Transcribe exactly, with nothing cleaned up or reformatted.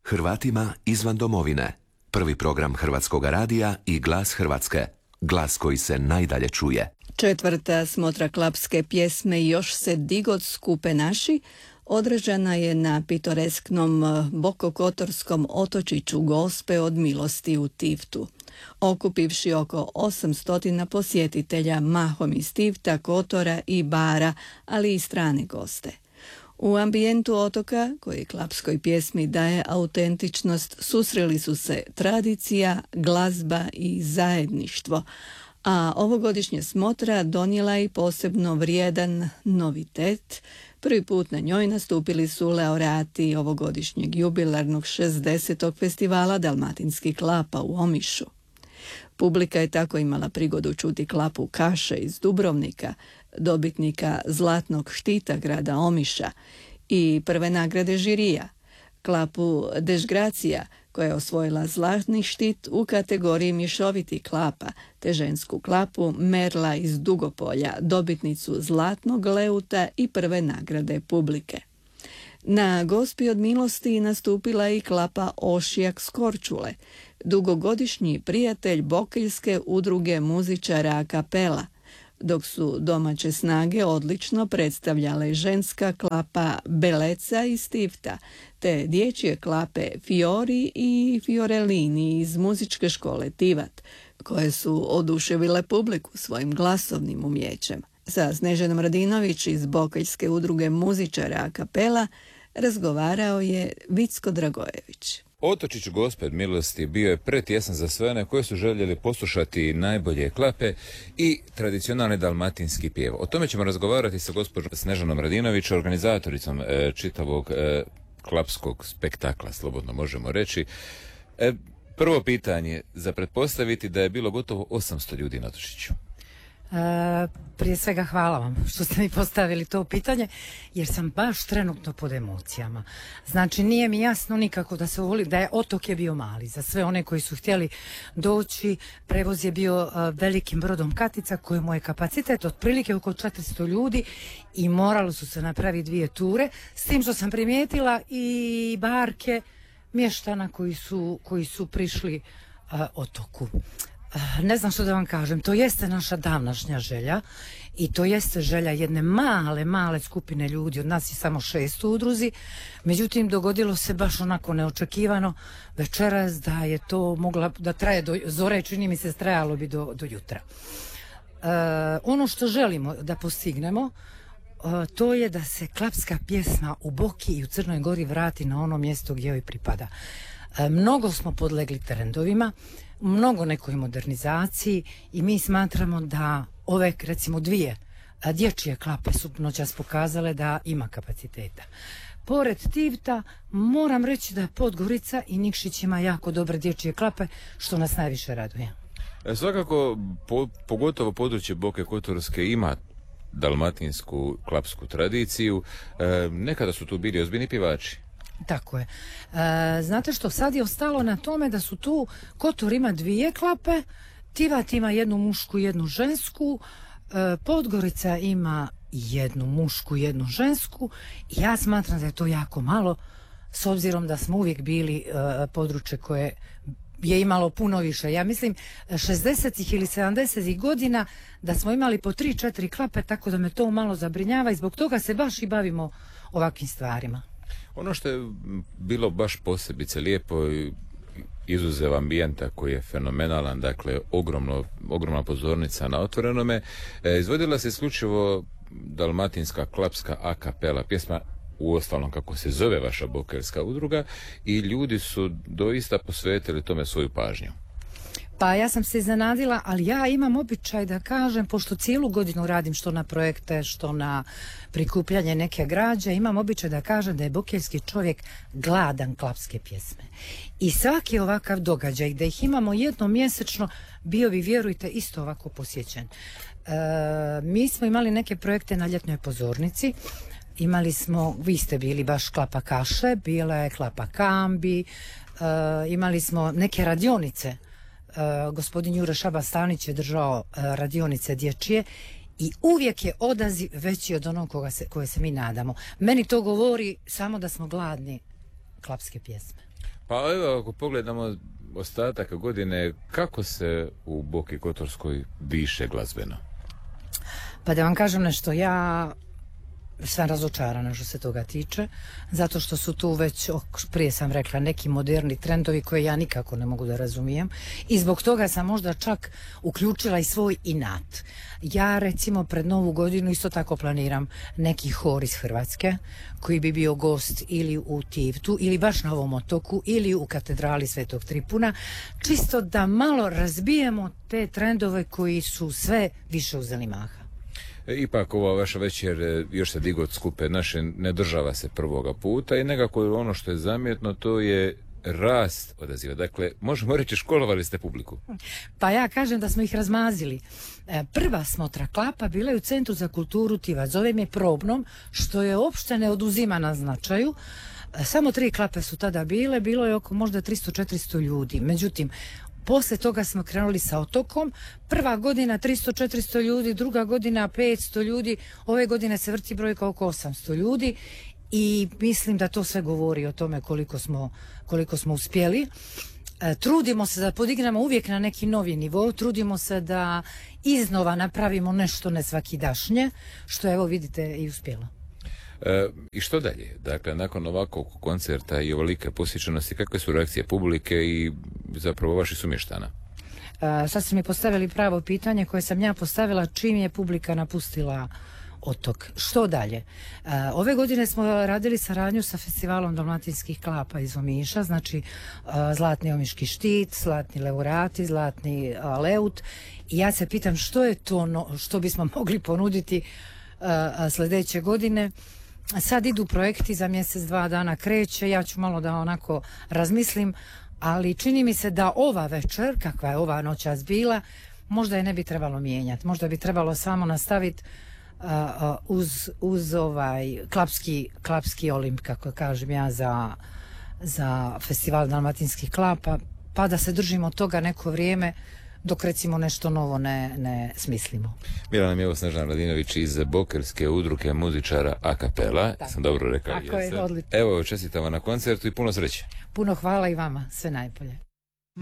Hrvatima izvan domovine. Prvi program Hrvatskog radija i Glas Hrvatske. Glas koji se najdalje čuje. Četvrta smotra klapske pjesme Još se digod skupe naši održana je na pitoresknom bokokotorskom otočiću Gospe od Milosti u Tivtu, okupivši oko osamsto posjetitelja mahom iz Tivta, Kotora i Bara, ali i strane goste. U ambijentu otoka, koji klapskoj pjesmi daje autentičnost, susreli su se tradicija, glazba i zajedništvo, a ovogodišnja smotra donijela i posebno vrijedan novitet. Prvi put na njoj nastupili su laureati ovogodišnjeg jubilarnog šezdesetog festivala Dalmatinskih klapa u Omišu. Publika je tako imala prigodu čuti klapu Kaše iz Dubrovnika, dobitnika Zlatnog štita grada Omiša i prve nagrade žirija, klapu Dežgracija koja je osvojila Zlatni štit u kategoriji mješoviti klapa, te žensku klapu Merla iz Dugopolja, dobitnicu Zlatnog leuta i prve nagrade publike. Na Gospi od Milosti nastupila i klapa Ošijak s Korčule, dugogodišnji prijatelj Bokeljske udruge muzičara a kapela, dok su domaće snage odlično predstavljale ženska klapa Beleca iz Tivta, te dječje klape Fiori i Fiorellini iz muzičke škole Tivat, koje su oduševile publiku svojim glasovnim umjećem. Sa Snežanom Radinović iz Bokeljske udruge muzičara a kapela razgovarao je Vicko Dragojević. Otočić Gospe od Milosti bio je pretjesan za sve one koji su željeli poslušati najbolje klape i tradicionalni dalmatinski pjev. O tome ćemo razgovarati sa gospođom Snežanom Radinović, organizatoricom e, čitavog e, klapskog spektakla, slobodno možemo reći. E, prvo pitanje, za pretpostaviti da je bilo gotovo osamsto ljudi na Otočiću. E, prije svega hvala vam što ste mi postavili to pitanje, jer sam baš trenutno pod emocijama. Znači nije mi jasno nikako da se voli, da je otok je bio mali. Za sve one koji su htjeli doći, prevoz je bio uh, velikim brodom Katica kojemu je kapacitet otprilike oko četiristo ljudi i moralo su se napraviti dvije ture, s tim što sam primijetila i barke mještana koji su, koji su prišli uh, otoku. Ne znam što da vam kažem, to jeste naša davnašnja želja i to jeste želja jedne male, male skupine ljudi, od nas je samo šest u udruzi, međutim dogodilo se baš onako neočekivano večeras da je to mogla da traje do zore, čini mi se trajalo bi do, do jutra. E, ono što želimo da postignemo, e, to je da se klapska pjesma u Boki i u Crnoj Gori vrati na ono mjesto gdje joj pripada. E, mnogo smo podlegli trendovima, mnogo nekoj modernizaciji i mi smatramo da ove recimo dvije dječje klape su noćas pokazale da ima kapaciteta. Pored Tivta moram reći da Podgorica i Nikšić ima jako dobre dječje klape, što nas najviše raduje. E, svakako po, pogotovo područje Boke Kotorske ima dalmatinsku klapsku tradiciju. E, nekada su tu bili ozbiljni pjevači. Tako je. E, znate što, sad je ostalo na tome da su tu, Kotor ima dvije klape, Tivat ima jednu mušku i jednu žensku, e, Podgorica ima jednu mušku i jednu žensku i ja smatram da je to jako malo, s obzirom da smo uvijek bili e, područje koje je imalo puno više. Ja mislim šezdesetih ili sedamdesetih godina da smo imali po tri, četiri klape, tako da me to malo zabrinjava i zbog toga se baš i bavimo ovakvim stvarima. Ono što je bilo baš posebice lijepo, izuzev ambijenta koji je fenomenalan, dakle ogromno, ogromna pozornica na otvorenome, e, izvodila se isključivo dalmatinska klapska a kapela pjesma, uostalom kako se zove vaša bokeljska udruga, i ljudi su doista posvetili tome svoju pažnju. Pa ja sam se iznenadila, ali ja imam običaj da kažem, pošto cijelu godinu radim što na projekte, što na prikupljanje neke građe, imam običaj da kažem da je bokeljski čovjek gladan klapske pjesme. I svaki ovakav događaj, da ih imamo jednom mjesečno, bio bi, vjerujte, isto ovako posjećen. E, mi smo imali neke projekte na ljetnoj pozornici, imali smo, vi ste bili baš klapa Kaše, bila je klapa Kambi, e, imali smo neke radionice. Uh, gospodin Jure Šaba-Stanić je držao uh, radionice dječje i uvijek je odaziv veći od onog koga se, koje se mi nadamo. Meni to govori samo da smo gladni klapske pjesme. Pa evo, ako pogledamo ostatak godine, kako se u Boki Kotorskoj diše glazbeno? Pa da vam kažem nešto, ja sam razočarana što se toga tiče, zato što su tu već, prije sam rekla, neki moderni trendovi koje ja nikako ne mogu da razumijem i zbog toga sam možda čak uključila i svoj inat. Ja recimo pred Novu godinu isto tako planiram neki hor iz Hrvatske koji bi bio gost ili u Tivtu ili baš na ovom otoku ili u katedrali Svetog Tripuna, čisto da malo razbijemo te trendove koji su sve više uzeli maha. Ipak ova vaša večer, još se Digot skupe naše, ne država se prvoga puta i nekako ono što je zamjetno to je rast odaziva. Dakle, možemo reći školovali ste publiku. Pa ja kažem da smo ih razmazili. Prva smotra klapa bila je u Centru za kulturu Tivac. Zovem je probnom, što je uopšte ne oduzima na značaju. Samo tri klape su tada bile, bilo je oko možda tristo četiristo ljudi. Međutim, posle toga smo krenuli sa otokom. Prva godina tristo četiristo ljudi, druga godina petsto ljudi, ove godine se vrti brojka oko osamsto ljudi i mislim da to sve govori o tome koliko smo, koliko smo uspjeli. E, trudimo se da podignemo uvijek na neki novi nivo, trudimo se da iznova napravimo nešto nesvakidašnje, što evo vidite i uspjelo. E, I što dalje? Dakle, nakon ovakvog koncerta i ovolike posjećenosti, kakve su reakcije publike i zapravo vaših sumještana? E, sad ste mi postavili pravo pitanje koje sam ja postavila čim je publika napustila otok. Što dalje? E, ove godine smo radili saradnju sa festivalom dalmatinskih klapa iz Omiša, znači e, Zlatni omiški štit, Zlatni laureati, Zlatni a, leut i ja se pitam što je to no, što bismo mogli ponuditi a, a, sljedeće godine. Sad idu projekti, za mjesec, dva dana kreće, ja ću malo da onako razmislim, ali čini mi se da ova večer, kakva je ova noćas bila, možda je ne bi trebalo mijenjati, možda bi trebalo samo nastaviti uh, uh, uz, uz ovaj klapski, klapski olimp, kako kažem ja, za, za festival dalmatinskih klapa, pa da se držimo toga neko vrijeme, dok recimo nešto novo ne, ne smislimo. Bila nam je evo Snežana Radinović iz Bokerske udruge muzičara a cappella. Sam dobro rekao. Tako je, odlično. Evo, čestitamo na koncertu i puno sreće. Puno hvala i vama, sve najbolje.